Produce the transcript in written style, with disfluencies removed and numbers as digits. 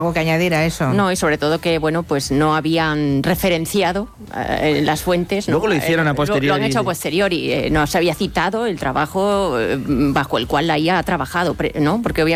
¿Algo que añadir a eso? No, y sobre todo que, bueno, pues no habían referenciado las fuentes. Luego lo hicieron a posteriori. Lo han hecho a posteriori. No se había citado el trabajo bajo el cual la IA ha trabajado, ¿no? Porque obviamente